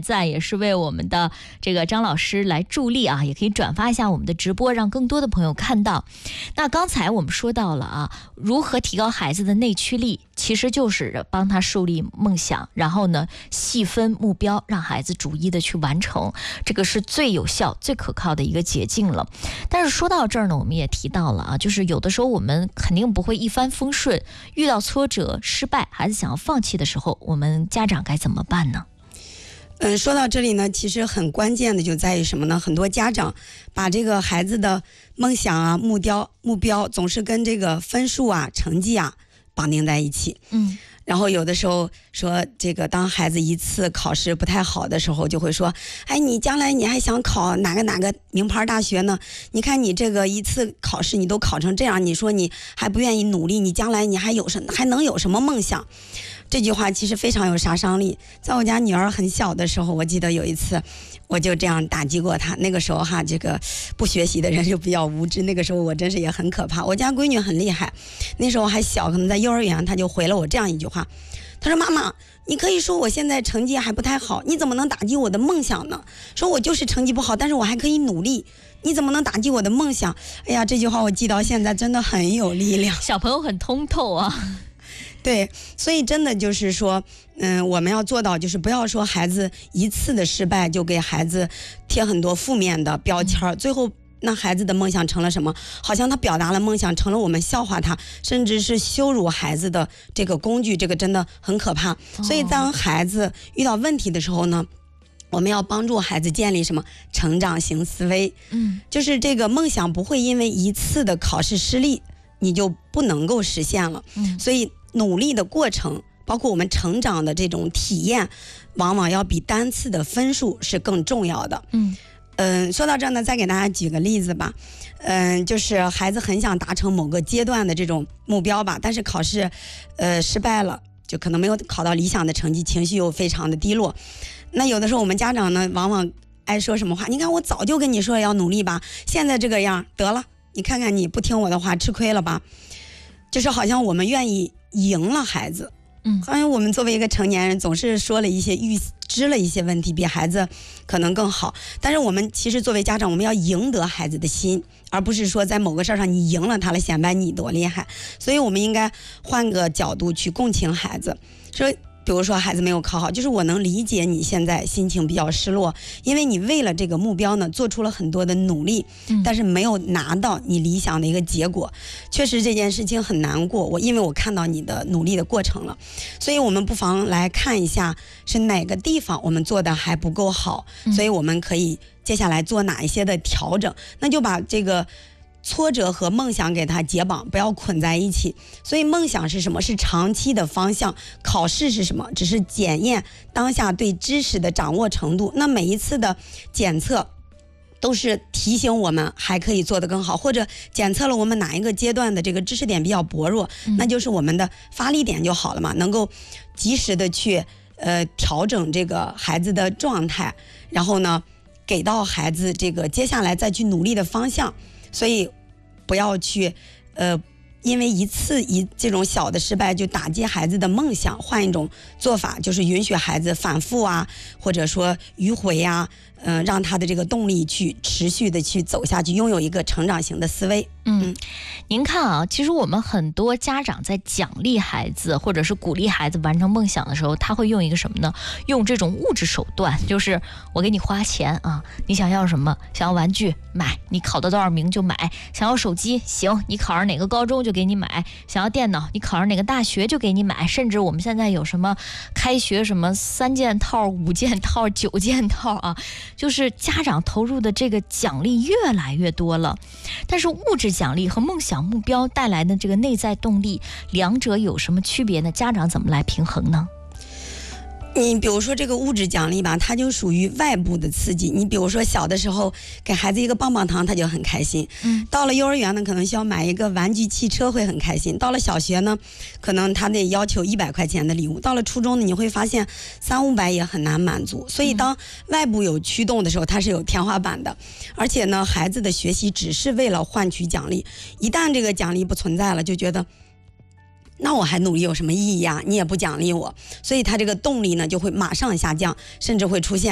赞，也是为我们的这个张老师来助力啊，也可以转发一下我们的直播，让更多的朋友看到。那刚才我们说到了啊，如何提高孩子的内驱力，其实就是帮他树立梦想，然后呢细分目标，让孩子逐一的去完成，这个是最有效最可靠的一个捷径了。但是说到这儿呢，我们也提到了啊，就是有的时候我们肯定不会一帆风顺，遇到挫折失败，孩子想要放弃的时候，我们家长该怎么办呢？ 说到这里呢，其实很关键的就在于什么呢？很多家长把这个孩子的梦想啊、目标总是跟这个分数啊、成绩啊绑定在一起。然后有的时候说这个当孩子一次考试不太好的时候，就会说，哎，你将来你还想考哪个名牌大学呢？你看你这个一次考试你都考成这样，你说你还不愿意努力，你将来你还能有什么梦想？这句话其实非常有杀伤力。在我家女儿很小的时候，我记得有一次我就这样打击过她。那个时候这个不学习的人就比较无知，那个时候我真是也很可怕。我家闺女很厉害，那时候还小，可能在幼儿园，她就回了我这样一句话，她说，妈妈，你可以说我现在成绩还不太好，你怎么能打击我的梦想呢？说我就是成绩不好，但是我还可以努力，你怎么能打击我的梦想？哎呀，这句话我记到现在真的很有力量。 小朋友很通透啊。 对，所以真的就是说，我们要做到，就是不要说孩子一次的失败就给孩子贴很多负面的标签，最后那孩子的梦想成了什么？好像他表达了梦想，成了我们笑话他，甚至是羞辱孩子的这个工具，这个真的很可怕。所以当孩子遇到问题的时候呢，我们要帮助孩子建立什么成长型思维。就是这个梦想不会因为一次的考试失利你就不能够实现了。所以努力的过程，包括我们成长的这种体验，往往要比单次的分数是更重要的。说到这呢，再给大家举个例子吧。就是孩子很想达成某个阶段的这种目标吧，但是考试失败了，就可能没有考到理想的成绩，情绪又非常的低落。那有的时候我们家长呢，往往爱说什么话，你看我早就跟你说要努力吧，现在这个样得了，你看看你不听我的话，吃亏了吧。就是好像我们愿意赢了孩子，好像我们作为一个成年人，总是说了一些预知了一些问题，比孩子可能更好。但是我们其实作为家长，我们要赢得孩子的心，而不是说在某个事儿上你赢了他了，显摆你多厉害。所以我们应该换个角度去共情孩子，说比如说孩子没有考好，就是我能理解你现在心情比较失落，因为你为了这个目标呢做出了很多的努力，但是没有拿到你理想的一个结果。确实这件事情很难过，因为我看到你的努力的过程了。所以我们不妨来看一下是哪个地方我们做的还不够好，所以我们可以接下来做哪一些的调整。那就把这个挫折和梦想给它解绑，不要捆在一起。所以梦想是什么？是长期的方向。考试是什么？只是检验当下对知识的掌握程度。那每一次的检测都是提醒我们还可以做得更好，或者检测了我们哪一个阶段的这个知识点比较薄弱，那就是我们的发力点就好了嘛，能够及时的去调整这个孩子的状态，然后呢给到孩子这个接下来再去努力的方向。所以不要去因为这种小的失败就打击孩子的梦想，换一种做法，就是允许孩子反复啊，或者说迂回啊，让他的这个动力去持续的去走下去，拥有一个成长型的思维。 您看啊，其实我们很多家长在奖励孩子或者是鼓励孩子完成梦想的时候，他会用一个什么呢？用这种物质手段，就是我给你花钱啊，你想要什么？想要玩具买，你考到多少名就买；想要手机行，你考上哪个高中就给你买；想要电脑，你考上哪个大学就给你买。甚至我们现在有什么开学什么3件套、5件套、9件套啊，就是家长投入的这个奖励越来越多了。但是物质奖励和梦想目标带来的这个内在动力，两者有什么区别呢？家长怎么来平衡呢？ 你比如说这个物质奖励吧，它就属于外部的刺激。你比如说小的时候给孩子一个棒棒糖，他就很开心。到了幼儿园呢，可能需要买一个玩具汽车，会很开心。到了小学呢，可能他得要求100块钱的礼物。到了初中呢，你会发现300-500也很难满足。所以当外部有驱动的时候，它是有天花板的。而且呢，孩子的学习只是为了换取奖励，一旦这个奖励不存在了，就觉得那我还努力有什么意义啊？你也不奖励我，所以他这个动力呢就会马上下降，甚至会出现